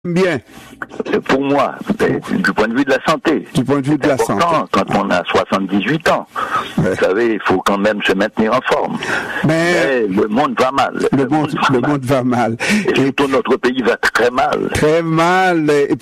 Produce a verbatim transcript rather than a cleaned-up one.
Bien. Pour moi, du point de vue de la santé. Du point de vue de la santé. Quand on a soixante-dix-huit ans, ouais. Vous savez, il faut quand même se maintenir en forme. Mais, Mais le monde va mal. Le, le monde, monde, va, le mal. monde va mal. Et surtout, notre pays va très mal. Très mal. Et